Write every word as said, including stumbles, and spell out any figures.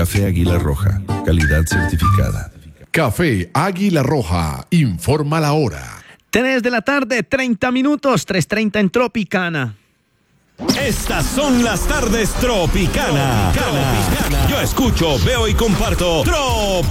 Café Águila Roja, calidad certificada. Café Águila Roja, informa la hora. tres de la tarde, treinta minutos, tres treinta en Tropicana. Estas son las tardes Tropicana. Tropicana. Yo escucho, veo y comparto Tropicana.